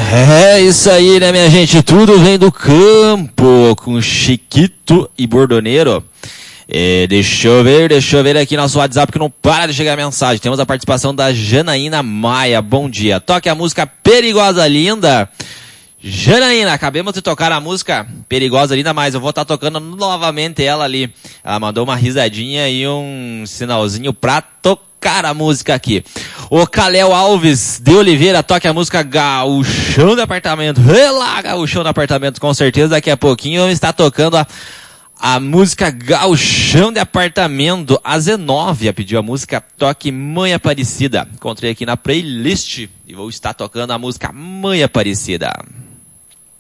É isso aí, né, minha gente? Tudo vem do campo com Chiquito e Bordoneiro. Deixa eu ver aqui nosso WhatsApp que não para de chegar mensagem. Temos a participação da Janaína Maia. Bom dia. Toque a música Perigosa Linda. Janaína, acabamos de tocar a música Perigosa Linda, mas eu vou estar tocando novamente ela ali. Ela mandou uma risadinha e um sinalzinho pra tocar a música aqui. O Caléu Alves de Oliveira, toque a música Gauchão de Apartamento. Lá, Gauchão de Apartamento, com certeza daqui a pouquinho vamos estar tocando a música Gauchão de Apartamento. A Zenóvia pediu a música Toque Mãe Aparecida. Encontrei aqui na playlist e vou estar tocando a música Mãe Aparecida.